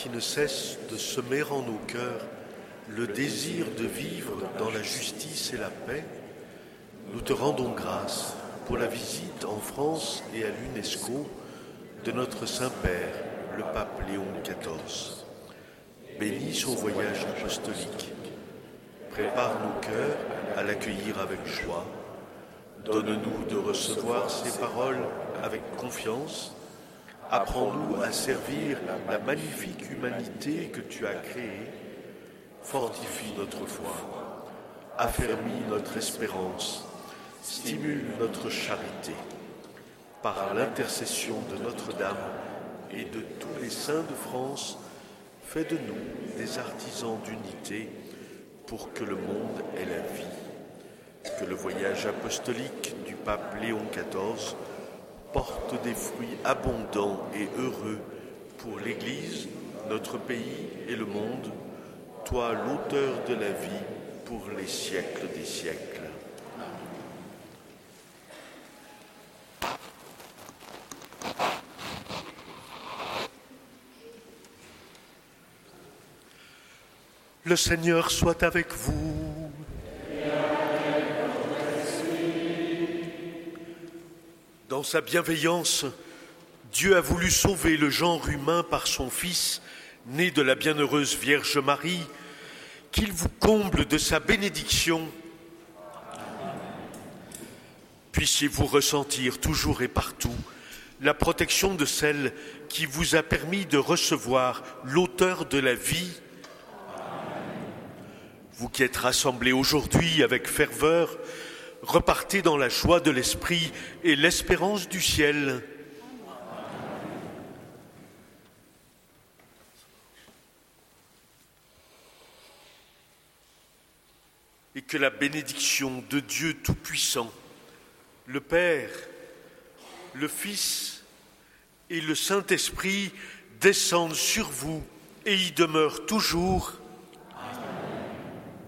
qui ne cesse de semer en nos cœurs le désir de vivre dans la justice et la paix, nous te rendons grâce pour la visite en France et à l'UNESCO de notre Saint-Père, le pape Léon XIV. Bénis son voyage apostolique. Prépare nos cœurs à l'accueillir avec joie. Donne-nous de recevoir ses paroles avec confiance. Apprends-nous à servir la magnifique humanité que tu as créée. Fortifie notre foi. Affermis notre espérance. Stimule notre charité. Par l'intercession de Notre-Dame et de tous les saints de France, fais de nous des artisans d'unité pour que le monde ait la vie. Que le voyage apostolique du pape Léon XIV porte des fruits abondants et heureux pour l'Église, notre pays et le monde, toi l'auteur de la vie pour les siècles des siècles. Le Seigneur soit avec vous. Dans sa bienveillance, Dieu a voulu sauver le genre humain par son Fils, né de la bienheureuse Vierge Marie, qu'il vous comble de sa bénédiction. Puissiez-vous ressentir toujours et partout la protection de celle qui vous a permis de recevoir l'auteur de la vie. Vous qui êtes rassemblés aujourd'hui avec ferveur, repartez dans la joie de l'Esprit et l'espérance du ciel. Et que la bénédiction de Dieu Tout-Puissant, le Père, le Fils et le Saint-Esprit descendent sur vous et y demeurent toujours.